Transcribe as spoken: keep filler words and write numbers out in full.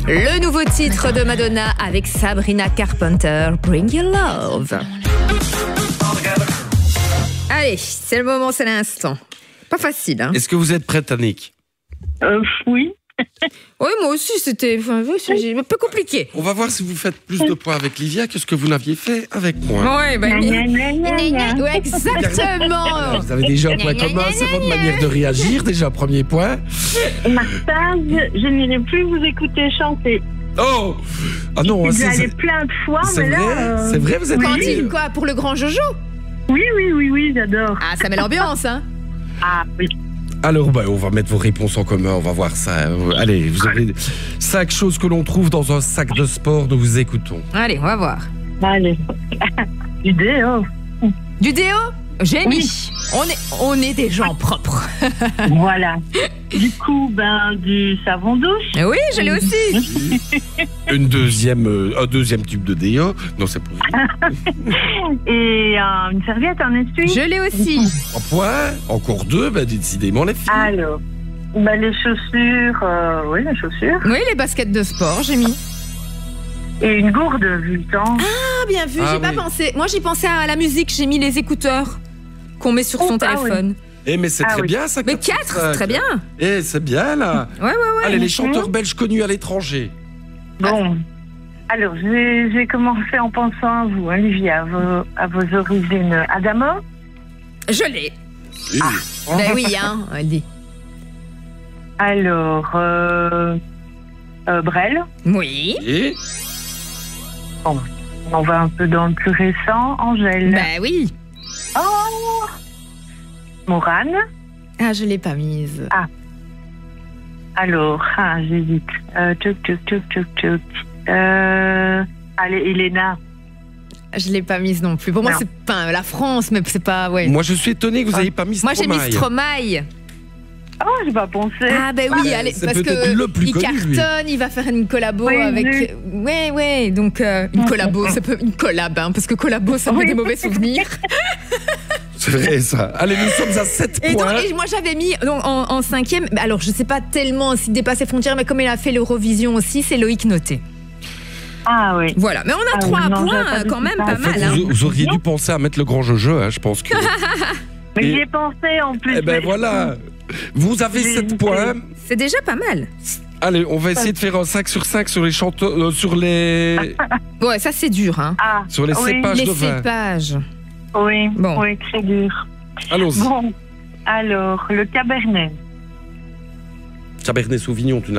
Le nouveau titre de Madonna avec Sabrina Carpenter, Bring Your Love. Allez, c'est le moment, c'est l'instant. Pas facile, hein. Est-ce que vous êtes prête, Annick? Euh, oui. Oui, moi aussi, c'était enfin, oui, c'est un peu compliqué. On va voir si vous faites plus de points avec Livia que ce que vous n'aviez fait avec moi. Oui, ben, Gna, gna, gna, gna, gna. ouais, exactement. Vous avez déjà un point commun, c'est votre manière de réagir, déjà premier point. Martha, je, je n'irai plus vous écouter chanter. Oh ah non, J'ai c'est, allé c'est, plein de fois, c'est mais vrai, là... euh, c'est vrai, vous êtes Cantine, quoi, pour le grand Jojo? Oui, oui, oui, oui, j'adore. Ah, ça met l'ambiance, hein. Ah, oui. Alors, bah, on va mettre vos réponses en commun, on va voir ça. Allez, vous avez cinq choses que l'on trouve dans un sac de sport, nous vous écoutons. Allez, on va voir. Allez. Du déo. Du déo? Génie. Oui. On est, on est des gens propres. Voilà. Du coup, ben, du savon douche. Oui, je l'ai aussi. Une deuxième, euh, un deuxième tube de déo. Non, c'est pour vous. Et euh, une serviette, un essuie. Je l'ai aussi. Trois points, encore deux, bah, décidément les filles. Alors, ben, les chaussures, euh, oui, les chaussures. Oui, les baskets de sport, j'ai mis. Et une gourde, vu le temps. Ah, bien vu, Ah, j'ai pas oui. pensé. Moi, j'ai pensé à la musique, j'ai mis les écouteurs qu'on met sur son Oh, ah, téléphone. Eh, mais c'est Ah très oui. bien ça. Mais quatre sur quatre, cinq. très bien. Eh, c'est bien là. Ouais, ouais, ouais. Allez, les chanteurs belges connus à l'étranger. Bon. Alors, j'ai j'ai commencé en pensant à vous, hein, Livia, à vos, à vos origines. Adamo. Je l'ai. Oui. Ben oui, hein, elle dit. Alors, euh, euh, Brel. Oui. Et Bon, on va un peu dans le plus récent. Angèle. Ben oui. Oh Morane. Ah, je l'ai pas mise. Alors, ah, j'hésite. Euh, tchouk, tchouk, tchouk, tchouk, tchouk. Euh, allez, Elena. Je l'ai pas mise non plus. Pour moi, Non. c'est pas la France, mais c'est pas. Ouais. moi je suis étonné que vous n'ayez pas mis Moi, j'ai mis Stromae. Stromae. Oh, j'ai pas pensé. Ah ben oui, Ah, allez, c'est parce peut-être que le plus il connu, lui. cartonne, il va faire une collabo Oui, avec. oui. Ouais, ouais. Donc euh, une collabo, ça peut une collab, hein, parce que collabo, ça me fait Oui. des mauvais souvenirs. C'est vrai ça. Allez, nous sommes à sept Et, donc, points. et moi, j'avais mis donc, en, en cinquième. Alors, je sais pas tellement s'il dépasse les frontières, mais comme il a fait l'Eurovision aussi, c'est Loïc Noté. Ah oui. Voilà. Mais on a Ah trois oui, non, points, j'avais pas quand du même, tout pas ça. mal. Hein. Vous, vous auriez dû penser à mettre le grand jeu, hein, je pense que. Mais Et- j'y ai pensé en plus. Eh ben mais- voilà. Vous avez J'ai sept hésité. points. C'est déjà pas mal. Allez, on va essayer de faire un cinq sur cinq sur les chanteurs, euh, sur les, Ouais, ça c'est dur, hein. Ah, sur les oui, cépages Les de vin. cépages. oui, Bon. oui, très dur. Allons-y. Bon, alors, le Cabernet. Cabernet Sauvignon, tu n'as